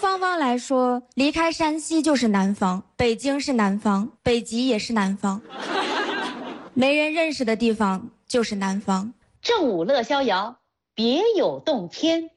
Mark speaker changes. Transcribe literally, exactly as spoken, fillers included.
Speaker 1: 方方来说，离开山西就是南方，北京是南方，北极也是南方，没人认识的地方就是南方。
Speaker 2: 正午乐逍遥，别有洞天。